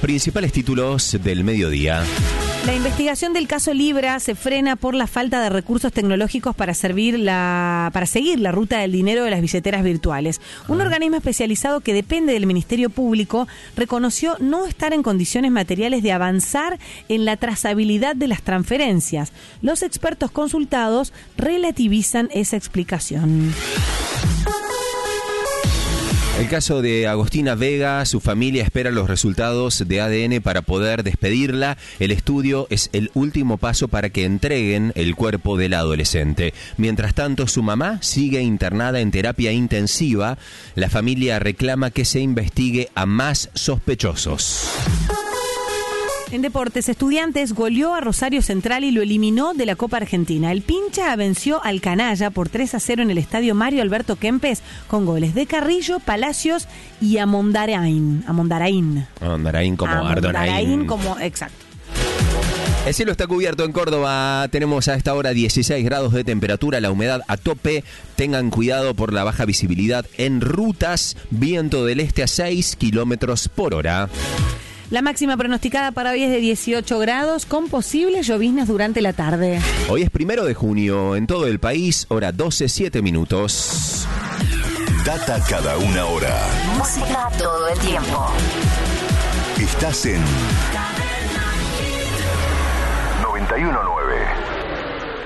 principales títulos del mediodía. La investigación del caso Libra se frena por la falta de recursos tecnológicos para seguir la ruta del dinero de las billeteras virtuales. Un organismo especializado que depende del Ministerio Público reconoció no estar en condiciones materiales de avanzar en la trazabilidad de las transferencias. Los expertos consultados relativizan esa explicación. El caso de Agostina Vega, su familia espera los resultados de ADN para poder despedirla. El estudio es el último paso para que entreguen el cuerpo de la adolescente. Mientras tanto, su mamá sigue internada en terapia intensiva. La familia reclama que se investigue a más sospechosos. En deportes, Estudiantes goleó a Rosario Central y lo eliminó de la Copa Argentina. El Pincha venció al Canalla por 3-0 en el estadio Mario Alberto Kempes con goles de Carrillo, Palacios y Amondarain como Ardonaín. Exacto. El cielo está cubierto en Córdoba, tenemos a esta hora 16 grados de temperatura, la humedad a tope, tengan cuidado por la baja visibilidad en rutas, viento del este a 6 kilómetros por hora. La máxima pronosticada para hoy es de 18 grados, con posibles lloviznas durante la tarde. Hoy es 1 de junio, en todo el país, hora 12:07 minutos. Data cada una hora. Música todo el tiempo. Estás en 91.9.